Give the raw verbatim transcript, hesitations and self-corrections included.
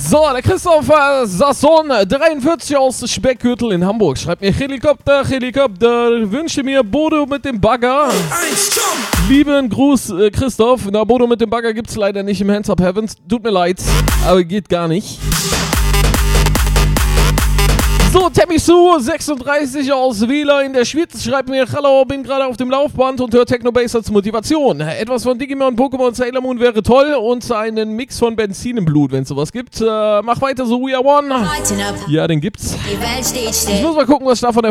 So, der Christoph äh, Sasson, dreiundvierzig aus Speckgürtel in Hamburg, schreibt mir Helikopter, Helikopter, wünsche mir Bodo mit dem Bagger. Lieben Gruß, äh, Christoph. Na, Bodo mit dem Bagger gibt's leider nicht im Hands Up Heavens. Tut mir leid, aber geht gar nicht. So, Temisu, sechsunddreißig aus Wieler in der Schweiz, schreibt mir, hallo, bin gerade auf dem Laufband und höre Technobase als Motivation. Etwas von Digimon, Pokémon, Sailor Moon wäre toll und einen Mix von Benzin im Blut, wenn es sowas gibt. Äh, mach weiter so, We Are One. Ja, den gibt's. Ich muss mal gucken, was ich da von der